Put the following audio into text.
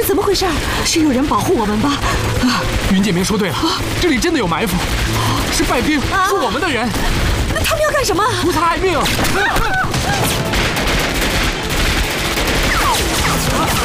怎么回事？是有人保护我们吧？ 啊，云剑明说对了，这里真的有埋伏，是败兵，是我们的人。 那他们要干什么？ 图他爱命。